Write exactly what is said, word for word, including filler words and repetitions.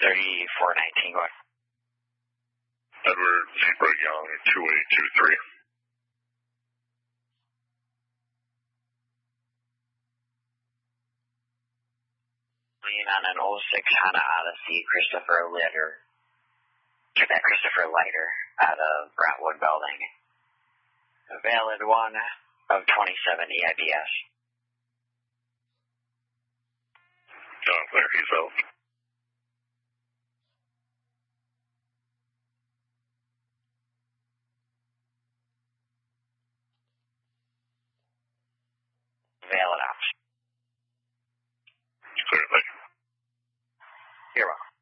thirty-four nineteen, go ahead. Edward Zebra Young, two eight two three. Lean on an oh six Honda Odyssey, Christopher Leiter. Get that Christopher Leiter out of Brentwood Building. A valid one of twenty-seven E I B S. John Claire, he's out. Valid ops. Clear, thank you. You're welcome.